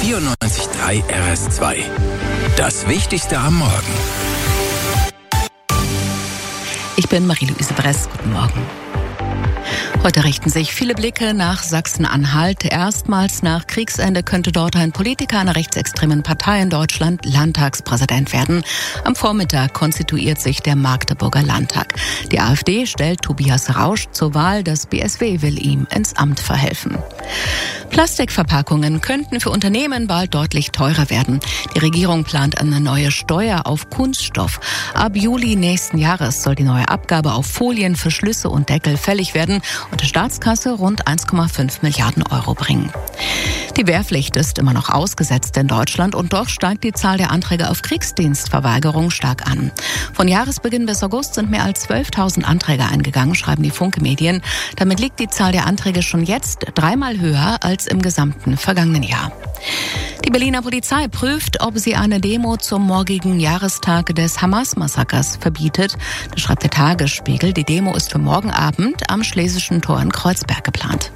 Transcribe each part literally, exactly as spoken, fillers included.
vierundneunzig Komma drei R S zwei. Das Wichtigste am Morgen. Ich bin Marie-Louise Bress. Guten Morgen. Heute richten sich viele Blicke nach Sachsen-Anhalt. Erstmals nach Kriegsende könnte dort ein Politiker einer rechtsextremen Partei in Deutschland Landtagspräsident werden. Am Vormittag konstituiert sich der Magdeburger Landtag. Die AfD stellt Tobias Rausch zur Wahl. Das B S W will ihm ins Amt verhelfen. Plastikverpackungen könnten für Unternehmen bald deutlich teurer werden. Die Regierung plant eine neue Steuer auf Kunststoff. Ab Juli nächsten Jahres soll die neue Abgabe auf Folien, Verschlüsse und Deckel fällig werden und der Staatskasse rund eins Komma fünf Milliarden Euro bringen. Die Wehrpflicht ist immer noch ausgesetzt in Deutschland und doch steigt die Zahl der Anträge auf Kriegsdienstverweigerung stark an. Von Jahresbeginn bis August sind mehr als zwölftausend Anträge eingegangen, schreiben die Funke-Medien. Damit liegt die Zahl der Anträge schon jetzt dreimal höher als im gesamten vergangenen Jahr. Die Berliner Polizei prüft, ob sie eine Demo zum morgigen Jahrestag des Hamas-Massakers verbietet. Das schreibt der Tagesspiegel. Die Demo ist für morgen Abend am Schlesischen Tor in Kreuzberg geplant.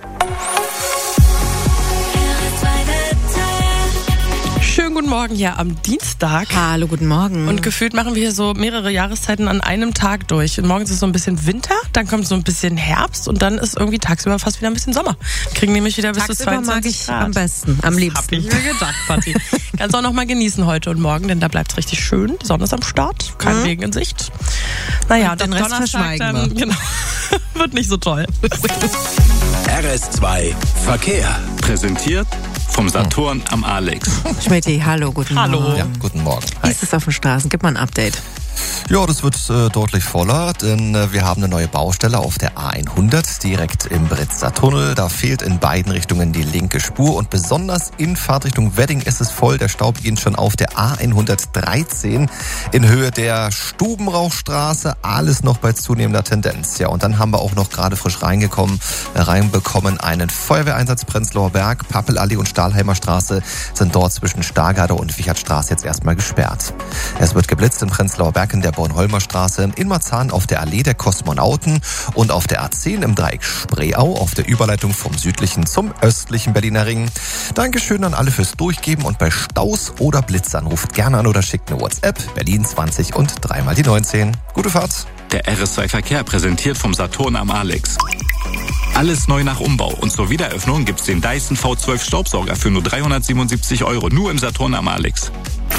Schönen guten Morgen hier am Dienstag. Hallo, guten Morgen. Und gefühlt machen wir hier so mehrere Jahreszeiten an einem Tag durch. Und morgens ist so ein bisschen Winter, dann kommt so ein bisschen Herbst und dann ist irgendwie tagsüber fast wieder ein bisschen Sommer. Wir kriegen nämlich wieder bis zu zweiundzwanzig Grad. Mag ich am besten, am liebsten. Hab ich mir gedacht, Patti. Kannst auch noch mal genießen heute und morgen, denn da bleibt es richtig schön. Die Sonne ist am Start, kein mhm. Regen in Sicht. Naja, und den Rest verschweigen dann, wir. Genau, wird nicht so toll. R S zwei Verkehr. Präsentiert vom Saturn am Alex. Schmetti, hallo, guten Hallo. Morgen. Ja, guten Morgen. Wie ist es auf den Straßen? Gib mal ein Update. Ja, das wird äh, deutlich voller, denn äh, wir haben eine neue Baustelle auf der A hundert direkt im Britzer Tunnel. Da fehlt in beiden Richtungen die linke Spur und besonders in Fahrtrichtung Wedding ist es voll. Der Stau beginnt schon auf der A hundertdreizehn in Höhe der Stubenrauchstraße. Alles noch bei zunehmender Tendenz. Ja, und dann haben wir auch noch gerade frisch reingekommen, äh, reinbekommen einen Feuerwehreinsatz Prenzlauer Berg, Pappelallee und Stahlheimer Straße sind dort zwischen Stargarder und Wichertstraße jetzt erstmal gesperrt. Es wird geblitzt in Prenzlauer Berg in der Bornholmer Straße, in Marzahn auf der Allee der Kosmonauten und auf der A zehn im Dreieck Spreeau auf der Überleitung vom südlichen zum östlichen Berliner Ring. Dankeschön an alle fürs Durchgeben und bei Staus oder Blitzern ruft gerne an oder schickt eine WhatsApp Berlin zwanzig und dreimal die neunzehn. Gute Fahrt. Der R S zwei Verkehr präsentiert vom Saturn am Alex. Alles neu nach Umbau. Und zur Wiedereröffnung gibt's den Dyson V zwölf Staubsauger für nur dreihundertsiebenundsiebzig Euro. Nur im Saturn am Alex.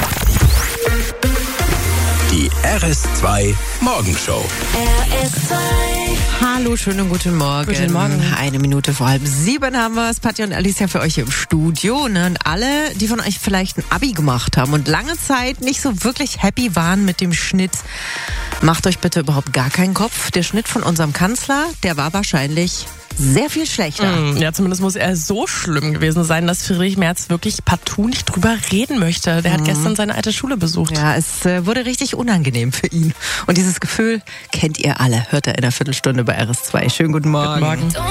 Die R S zwei Morgenshow. R S zwei. Hallo, schönen guten Morgen. Guten Morgen. Eine Minute vor halb sieben haben wir es. Patti und Alicia für euch hier im Studio. Ne? Und alle, die von euch vielleicht ein Abi gemacht haben und lange Zeit nicht so wirklich happy waren mit dem Schnitt, macht euch bitte überhaupt gar keinen Kopf. Der Schnitt von unserem Kanzler, der war wahrscheinlich sehr viel schlechter. Mm, ja, zumindest muss er so schlimm gewesen sein, dass Friedrich Merz wirklich partout nicht drüber reden möchte. Der hat mhm. gestern seine alte Schule besucht. Ja, es äh, wurde richtig unangenehm für ihn. Und dieses Gefühl kennt ihr alle. Hört er in einer Viertelstunde bei R S zwei. Schönen guten Morgen. Guten Morgen.